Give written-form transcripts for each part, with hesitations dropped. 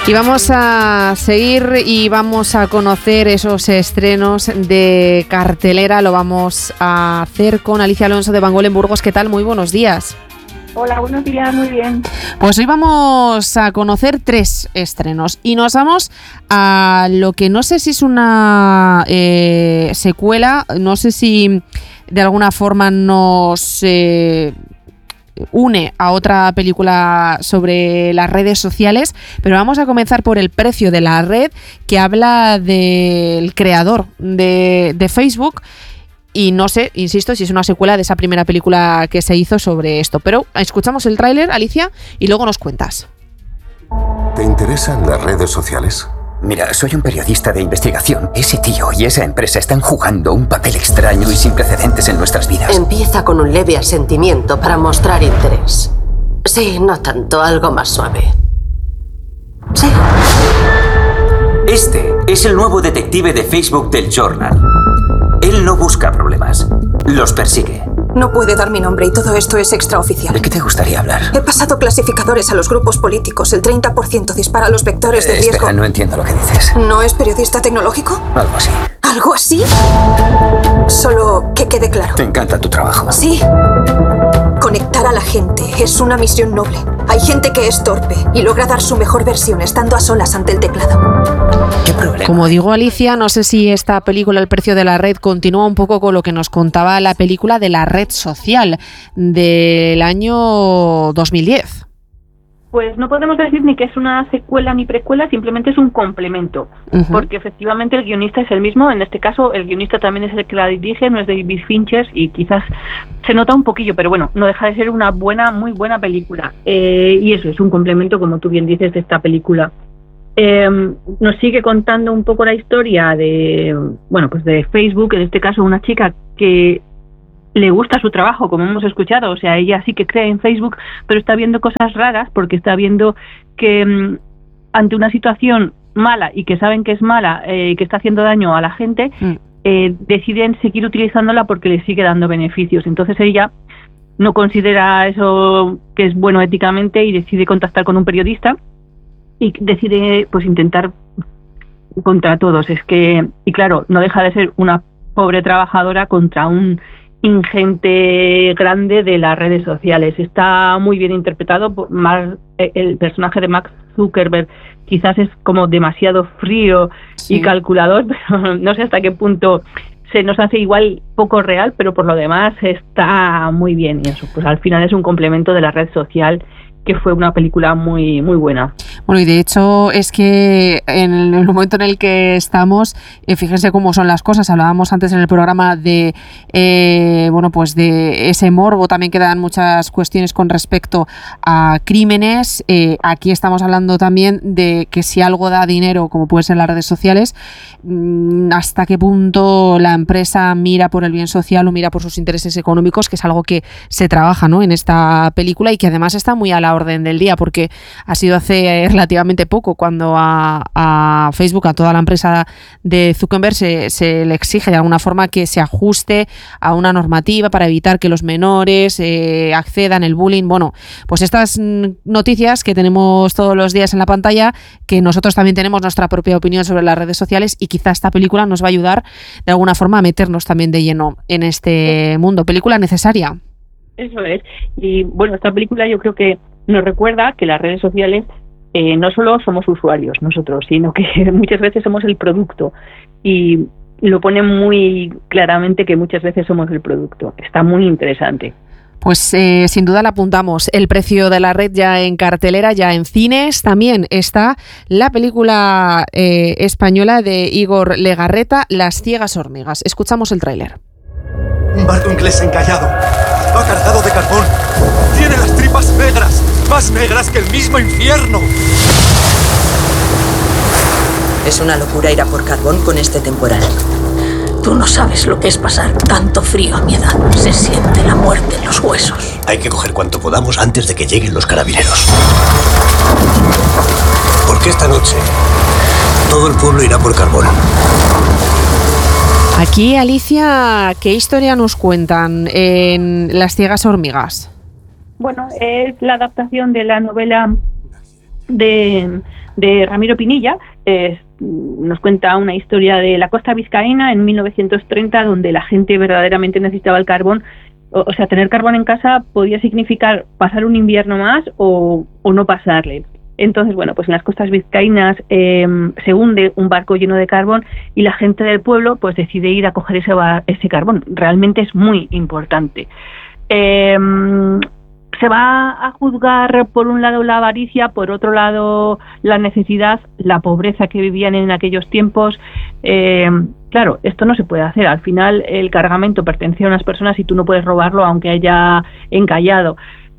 Y vamos a seguir y vamos a conocer esos estrenos de cartelera. Lo vamos a hacer con Alicia Alonso de Van Gogh en Burgos. ¿Qué tal? Muy buenos días. Hola, buenos días, muy bien. Pues hoy vamos a conocer 3 estrenos y nos vamos a lo que no sé si es una secuela, no sé si de alguna forma nos une a otra película sobre las redes sociales, pero vamos a comenzar por El precio de la red, que habla del creador de Facebook. Y no sé, insisto, si es una secuela de esa primera película que se hizo sobre esto. Pero escuchamos el tráiler, Alicia, y luego nos cuentas. ¿Te interesan las redes sociales? Mira, soy un periodista de investigación. Ese tío y esa empresa están jugando un papel extraño y sin precedentes en nuestras vidas. Empieza con un leve asentimiento para mostrar interés. Sí, no tanto, algo más suave. Sí. Este es el nuevo detective de Facebook del Journal. Él no busca problemas, los persigue. No puede dar mi nombre y todo esto es extraoficial. ¿De qué te gustaría hablar? He pasado clasificadores a los grupos políticos. El 30% dispara los vectores de riesgo. Espera, no entiendo lo que dices. ¿No es periodista tecnológico? Algo así. ¿Algo así? Solo que quede claro. Te encanta tu trabajo. Sí. Conectar a la gente es una misión noble. Hay gente que es torpe y logra dar su mejor versión estando a solas ante el teclado. ¿Qué problema? Como digo, Alicia, no sé si esta película El precio de la red continúa un poco con lo que nos contaba la película de la red social del año 2010. Pues no podemos decir ni que es una secuela ni precuela, simplemente es un complemento, porque efectivamente el guionista es el mismo. En este caso el guionista también es el que la dirige, no es David Fincher, y quizás se nota un poquillo, pero bueno, no deja de ser una muy buena película, y eso es un complemento, como tú bien dices, de esta película. Nos sigue contando un poco la historia de, bueno, pues de Facebook, en este caso una chica que le gusta su trabajo, como hemos escuchado, o sea, ella sí que cree en Facebook, pero está viendo cosas raras porque está viendo que ante una situación mala y que saben que es mala, que está haciendo daño a la gente, deciden seguir utilizándola porque le sigue dando beneficios. Entonces ella no considera eso que es bueno éticamente y decide contactar con un periodista y decide pues intentar contra todos. Es que, y claro, no deja de ser una pobre trabajadora contra un ingente grande de las redes sociales. Está muy bien interpretado por el personaje de Mark Zuckerberg. Quizás es como demasiado frío y calculador, pero no sé hasta qué punto se nos hace igual poco real, pero por lo demás está muy bien, y eso pues al final es un complemento de la red social, que fue una película muy buena. Bueno, y de hecho es que en el momento en el que estamos, fíjense cómo son las cosas. Hablábamos antes en el programa de bueno, pues de ese morbo, también quedan muchas cuestiones con respecto a crímenes. Aquí estamos hablando también de que si algo da dinero, como puede ser las redes sociales, hasta qué punto la empresa mira por el bien social o mira por sus intereses económicos, que es algo que se trabaja, ¿no?, en esta película, y que además está muy a la orden del día, porque ha sido hace relativamente poco cuando a Facebook, a toda la empresa de Zuckerberg, se le exige de alguna forma que se ajuste a una normativa para evitar que los menores accedan, el bullying. Bueno, pues estas noticias que tenemos todos los días en la pantalla, que nosotros también tenemos nuestra propia opinión sobre las redes sociales, y quizá esta película nos va a ayudar de alguna forma a meternos también de lleno en este mundo. Película necesaria. Eso es. Y bueno, esta película yo creo que nos recuerda que las redes sociales no solo somos usuarios nosotros, sino que muchas veces somos el producto, y lo pone muy claramente que muchas veces somos el producto. Está muy interesante. Pues sin duda la apuntamos. El precio de la red ya en cartelera, ya en cines. También está la película española de Igor Legarreta, Las ciegas hormigas. Escuchamos el tráiler. Un barco inglés encallado. Va cargado de carbón. Tiene las tripas negras, más negras que el mismo infierno. Es una locura ir a por carbón con este temporal. Tú no sabes lo que es pasar tanto frío a mi edad. Se siente la muerte en los huesos. Hay que coger cuanto podamos antes de que lleguen los carabineros. Porque esta noche todo el pueblo irá por carbón. Aquí, Alicia, ¿qué historia nos cuentan en Las ciegas hormigas? Bueno, es la adaptación de la novela de de Ramiro Pinilla. Nos cuenta una historia de la costa vizcaína en 1930, donde la gente verdaderamente necesitaba el carbón. O sea, tener carbón en casa podía significar pasar un invierno más o no pasarle. Entonces, bueno, pues en las costas vizcaínas se hunde un barco lleno de carbón y la gente del pueblo pues decide ir a coger ese carbón. Realmente es muy importante. Se va a juzgar por un lado la avaricia, por otro lado la necesidad, la pobreza que vivían en aquellos tiempos. Claro, esto no se puede hacer. Al final el cargamento pertenece a unas personas y tú no puedes robarlo aunque haya encallado.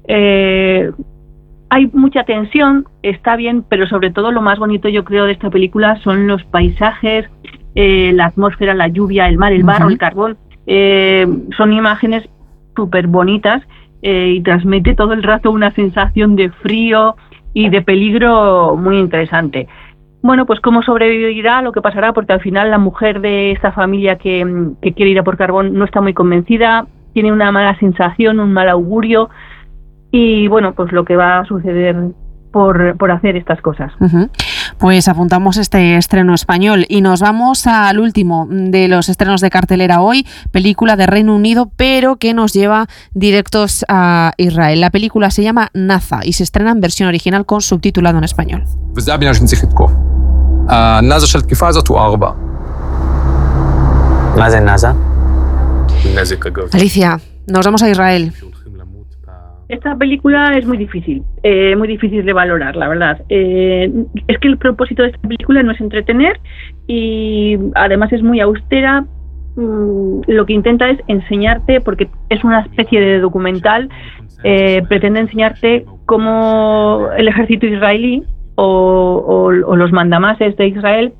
Hay mucha tensión, está bien, pero sobre todo lo más bonito, yo creo, de esta película son los paisajes, la atmósfera, la lluvia, el mar, el barro, el carbón. Son imágenes súper bonitas y transmite todo el rato una sensación de frío y de peligro muy interesante. Bueno, pues cómo sobrevivirá, lo que pasará, porque al final la mujer de esta familia que quiere ir a por carbón no está muy convencida, tiene una mala sensación, un mal augurio. Y bueno, pues lo que va a suceder por hacer estas cosas. Pues apuntamos este estreno español y nos vamos al último de los estrenos de cartelera hoy, película de Reino Unido, pero que nos lleva directos a Israel. La película se llama Naza y se estrena en versión original con subtitulado en español. Alicia, nos vamos a Israel. Esta película es muy difícil de valorar, la verdad. Es que el propósito de esta película no es entretener y además es muy austera. Lo que intenta es enseñarte, porque es una especie de documental, pretende enseñarte cómo el ejército israelí o los mandamases de Israel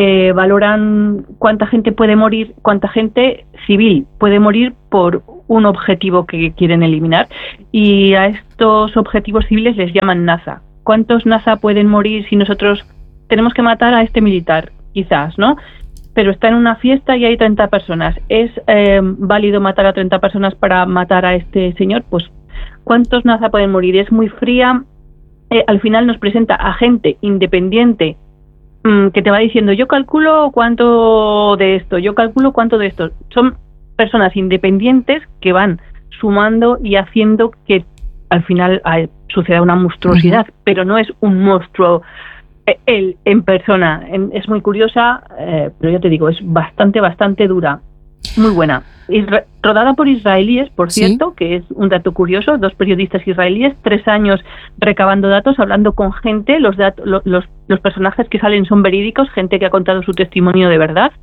valoran cuánta gente puede morir, cuánta gente civil puede morir por un objetivo que quieren eliminar, y a estos objetivos civiles les llaman Naza. ¿Cuántos Naza pueden morir si nosotros tenemos que matar a este militar? Quizás, ¿no? Pero está en una fiesta y hay 30 personas. ¿Es válido matar a 30 personas para matar a este señor? Pues, ¿cuántos Naza pueden morir? Es muy fría. Al final nos presenta a gente independiente que te va diciendo, yo calculo cuánto de esto, yo calculo cuánto de esto. Son personas independientes que van sumando y haciendo que al final suceda una monstruosidad, pero no es un monstruo él en persona. Es muy curiosa, pero ya te digo, es bastante dura. Muy buena. Rodada por israelíes, por cierto, ¿sí? Que es un dato curioso, 2 periodistas israelíes, 3 años recabando datos, hablando con gente, los personajes que salen son verídicos, gente que ha contado su testimonio de verdad.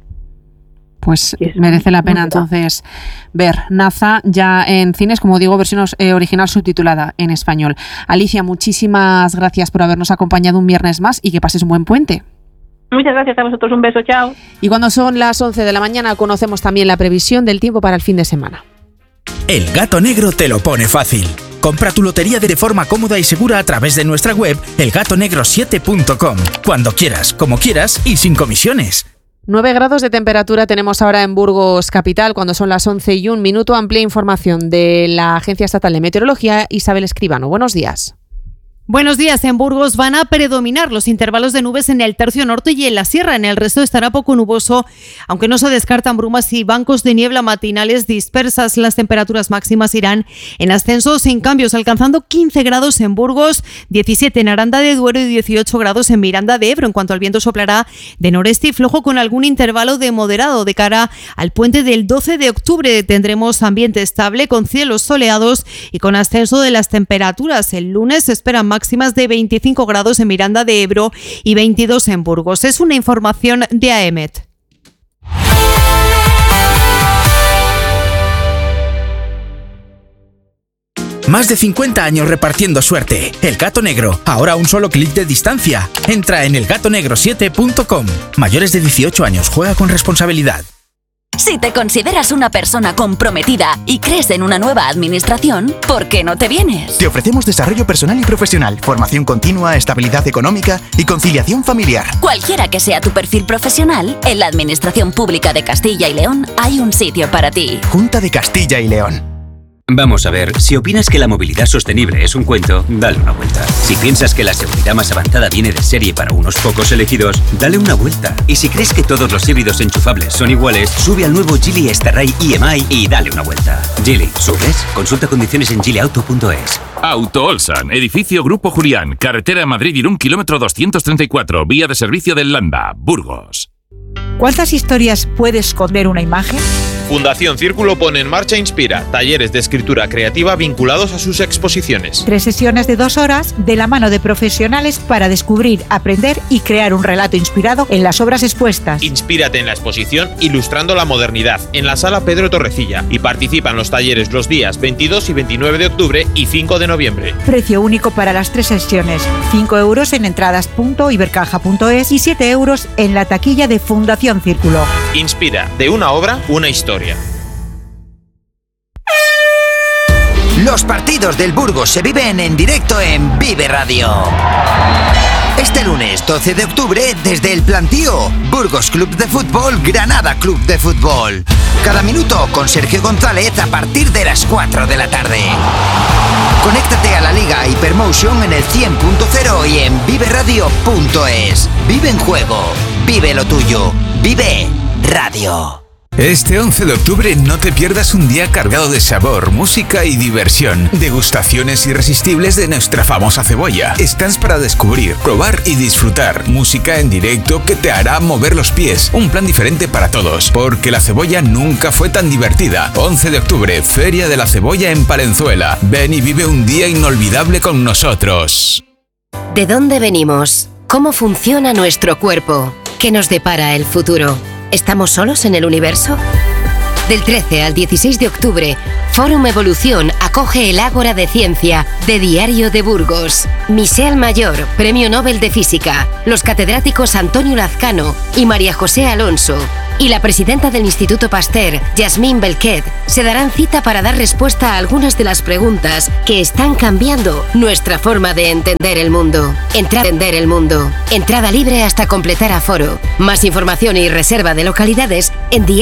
Pues merece la pena entonces ver Naza ya en cines, como digo, versión original subtitulada en español. Alicia, muchísimas gracias por habernos acompañado un viernes más y que pases un buen puente. Muchas gracias a vosotros, un beso, chao. Y cuando son las 11 de la mañana conocemos también la previsión del tiempo para el fin de semana. El Gato Negro te lo pone fácil. Compra tu lotería de forma cómoda y segura a través de nuestra web elgatonegro7.com. Cuando quieras, como quieras y sin comisiones. 9 grados de temperatura tenemos ahora en Burgos capital cuando son las 11:01. Amplia información de la Agencia Estatal de Meteorología, Isabel Escribano. Buenos días. Buenos días. En Burgos van a predominar los intervalos de nubes en el tercio norte y en la sierra. En el resto estará poco nuboso, aunque no se descartan brumas y bancos de niebla matinales dispersas. Las temperaturas máximas irán en ascenso sin cambios, alcanzando 15 grados en Burgos, 17 en Aranda de Duero y 18 grados en Miranda de Ebro. En cuanto al viento, soplará de noreste y flojo con algún intervalo de moderado. De cara al puente del 12 de octubre tendremos ambiente estable con cielos soleados y con ascenso de las temperaturas. El lunes se esperan máximas de 25 grados en Miranda de Ebro y 22 en Burgos. Es una información de AEMET. Más de 50 años repartiendo suerte. El Gato Negro, ahora a un solo clic de distancia. Entra en elgatonegro7.com. Mayores de 18 años, juega con responsabilidad. Si te consideras una persona comprometida y crees en una nueva administración, ¿por qué no te vienes? Te ofrecemos desarrollo personal y profesional, formación continua, estabilidad económica y conciliación familiar. Cualquiera que sea tu perfil profesional, en la Administración Pública de Castilla y León hay un sitio para ti. Junta de Castilla y León. Vamos a ver, si opinas que la movilidad sostenible es un cuento, dale una vuelta. Si piensas que la seguridad más avanzada viene de serie para unos pocos elegidos, dale una vuelta. Y si crees que todos los híbridos enchufables son iguales, sube al nuevo Geely Starray EMI y dale una vuelta. Geely, ¿subes? Consulta condiciones en geelyauto.es. Auto Olsan, edificio Grupo Julián, carretera Madrid-Irún, kilómetro 234, vía de servicio del Landa, Burgos. ¿Cuántas historias puede esconder una imagen? Fundación Círculo pone en marcha Inspira, talleres de escritura creativa vinculados a sus exposiciones. 3 sesiones de 2 horas de la mano de profesionales para descubrir, aprender y crear un relato inspirado en las obras expuestas. Inspírate en la exposición Ilustrando la Modernidad, en la Sala Pedro Torrecilla, y participa en los talleres los días 22 y 29 de octubre y 5 de noviembre. Precio único para las 3 sesiones, 5 euros en entradas.ibercaja.es y 7 euros en la taquilla de Fundación Círculo. Inspira, de una obra, una historia. Los partidos del Burgos se viven en directo en Vive Radio. Este lunes 12 de octubre, desde el plantío, Burgos Club de Fútbol, Granada Club de Fútbol. Cada minuto con Sergio González a partir de las 4 de la tarde. Conéctate a la Liga Hypermotion en el 100.0 y en viveradio.es. Vive en juego, vive lo tuyo, vive Radio. Este 11 de octubre no te pierdas un día cargado de sabor, música y diversión. Degustaciones irresistibles de nuestra famosa cebolla. Stands para descubrir, probar y disfrutar. Música en directo que te hará mover los pies. Un plan diferente para todos, porque la cebolla nunca fue tan divertida. 11 de octubre, Feria de la Cebolla en Palenzuela. Ven y vive un día inolvidable con nosotros. ¿De dónde venimos? ¿Cómo funciona nuestro cuerpo? ¿Qué nos depara el futuro? ¿Estamos solos en el universo? Del 13 al 16 de octubre, Fórum Evolución acoge el Ágora de Ciencia de Diario de Burgos. Michel Mayor, Premio Nobel de Física, los catedráticos Antonio Lazcano y María José Alonso, y la presidenta del Instituto Pasteur, Yasmín Belquet, se darán cita para dar respuesta a algunas de las preguntas que están cambiando nuestra forma de entender el mundo. Entrada libre hasta completar aforo. Más información y reserva de localidades en